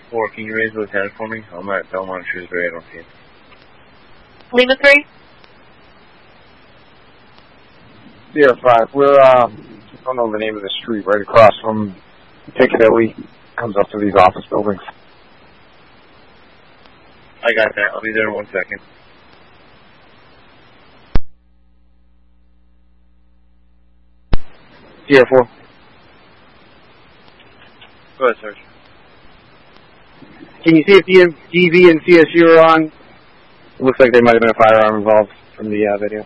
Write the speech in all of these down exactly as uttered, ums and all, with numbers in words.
four, can you raise the lieutenant for me? I'm at Belmont Shrewsbury, I don't see it. Lima three? Sierra five, we're, uh, I don't know the name of the street, right across from Piccadilly, comes up to these office buildings. I got that, I'll be there in one second. Sierra four. Go ahead, Sergeant. Can you see if D V and C S U are on? It looks like there might have been a firearm involved from the uh, video.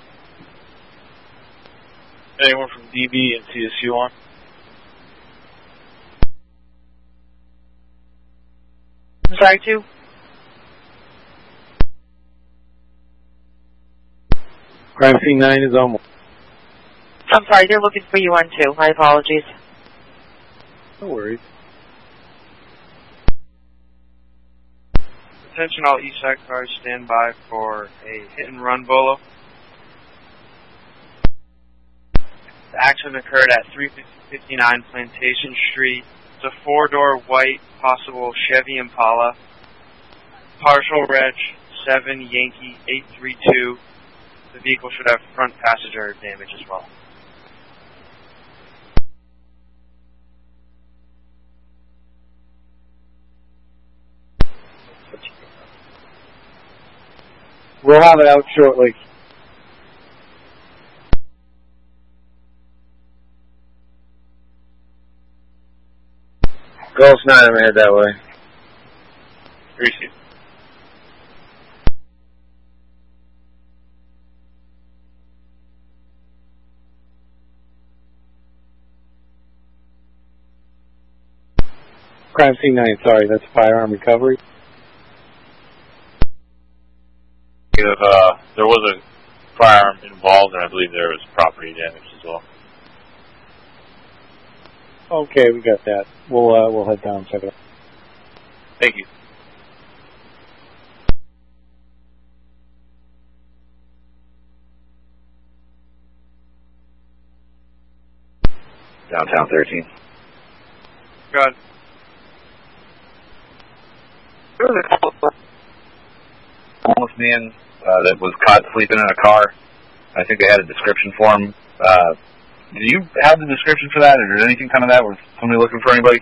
Anyone from D B and C S U on? I'm sorry, two? Crime scene nine is almost. I'm sorry, they're looking for you on two. My apologies. No worries. Attention all east side cars, stand by for a hit and run bolo. The accident occurred at three fifty-nine Plantation Street. It's a four-door white, possible Chevy Impala. Partial reg seven Yankee eight three two. The vehicle should have front passenger damage as well. We'll have it out shortly. Gulf nine, I'm head that way. Receive. Crime scene nine, sorry, that's firearm recovery. Uh, there was a firearm involved, and I believe there was property damage as well. Okay, we got that. We'll uh, we'll head down and check it out. Thank you. Downtown thirteen. Good. There was a couple of homeless man uh, that was caught sleeping in a car. I think they had a description for him. Uh, do you have the description for that, or did anything come of that? Was somebody looking for anybody?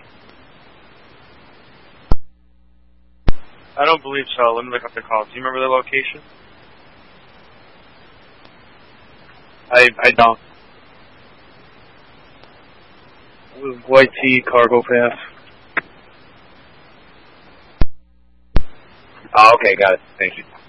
I don't believe so. Let me look up the call. Do you remember the location? I I don't. It was White Tee, Cargo Pass. Oh, okay, got it. Thank you.